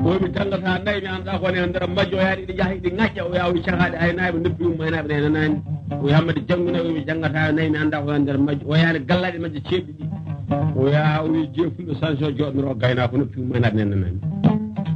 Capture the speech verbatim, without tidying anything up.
mi tangata nayi mi anda ko ne andara majjo yaadi di jahi di ngacca o yawi cahade ay naabe noppi um maynabe ne nani o yamade janguna mi jangata nayi mi anda ko andara majjo o yaani gallade majjo cebbi di o yaa o jeefuno sanction jodnoro gayna ko noppi um maynabe ne nani